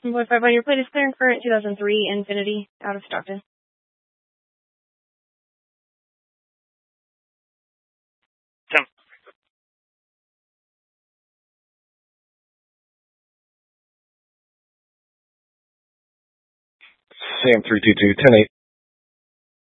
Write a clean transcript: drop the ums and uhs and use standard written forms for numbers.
Boy 5 on your plate is clear and current 2003 Infiniti out of Stockton. Tim. Sam 322, 10-8.